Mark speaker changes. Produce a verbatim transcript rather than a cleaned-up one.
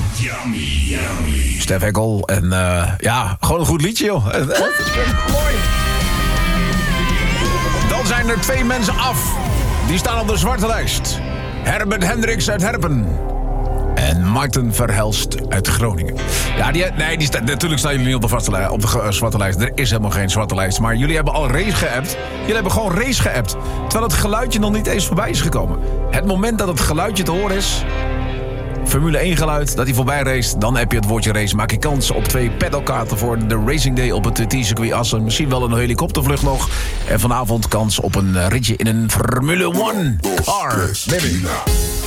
Speaker 1: Yummy, yummy.
Speaker 2: Stef Heckel. En uh, ja, gewoon een goed liedje, joh. Mooi. Dan zijn er twee mensen af. Die staan op de zwarte lijst. Herbert Hendricks uit Herpen. En Maarten Verhelst uit Groningen. Ja, die, nee, die sta, natuurlijk staan jullie niet op de, vaste lijst, op de uh, zwarte lijst. Er is helemaal geen zwarte lijst. Maar jullie hebben al race geappt. Jullie hebben gewoon race geappt. Terwijl het geluidje nog niet eens voorbij is gekomen. Het moment dat het geluidje te horen is... Formule één geluid, dat hij voorbij race. Dan heb je het woordje race. Maak je kans op twee paddelkaarten voor de Racing Day op het T-circuit Assen. Misschien wel een helikoptervlucht nog. En vanavond kans op een ritje in een Formule één car. Baby.